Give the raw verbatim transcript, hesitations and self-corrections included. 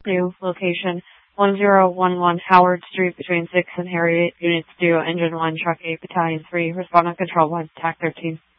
New location one zero one one Howard Street between sixth and Harriet. Units due, Engine one, Truck eight, Battalion three. Respond on Control one, T A C thirteen.